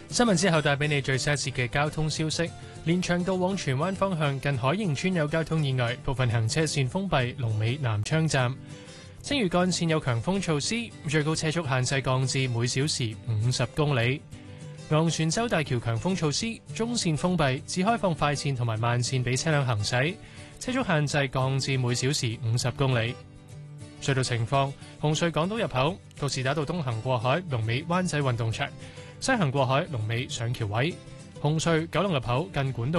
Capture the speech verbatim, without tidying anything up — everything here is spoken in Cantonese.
新聞之後帶俾你最新一節嘅交通消息。連翔道往荃灣方向近海盈村有交通意外，部分行車線封閉，龍尾南昌站。青嶼幹線有強風措施，最高車速限制降至每小時五十公里。昂船洲大橋強風措施，中線封閉，只開放快線同埋慢線俾車輛行駛，車速限制降至每小時五十公里。隧道情況：紅隧港島入口告士打道東行過海，龍尾灣仔運動場；西行過海，龍尾上橋位。紅隧九龍入口近管道